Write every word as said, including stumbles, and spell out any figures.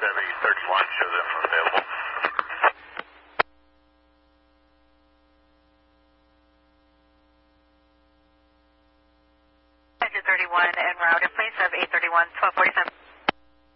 have eight thirty-one, show them available. Engine thirty-one en route in place of eight thirty-one, twelve forty-seven.